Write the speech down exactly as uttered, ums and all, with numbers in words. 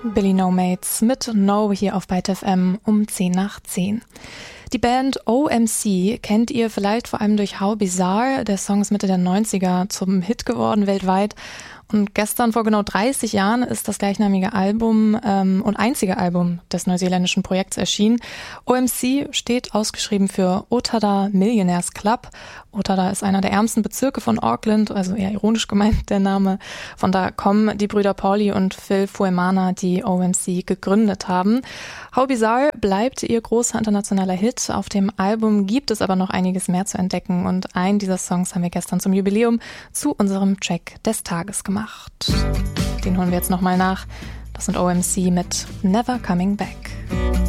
Billy No Mates mit No hier auf Byte F M um zehn nach zehn. Die Band O M C kennt ihr vielleicht vor allem durch How Bizarre. Der Song ist Mitte der neunziger zum Hit geworden weltweit. Und gestern vor genau dreißig Jahren ist das gleichnamige Album ähm, und einzige Album des neuseeländischen Projekts erschienen. O M C steht ausgeschrieben für Otago Millionaires Club. Otago ist einer der ärmsten Bezirke von Auckland, also eher ironisch gemeint der Name. Von da kommen die Brüder Paulie und Phil Fuemana, die O M C gegründet haben. How Bizarre bleibt ihr großer internationaler Hit. Auf dem Album gibt es aber noch einiges mehr zu entdecken und einen dieser Songs haben wir gestern zum Jubiläum zu unserem Track des Tages gemacht. Den holen wir jetzt nochmal nach. Das sind O M C mit Never Coming Back.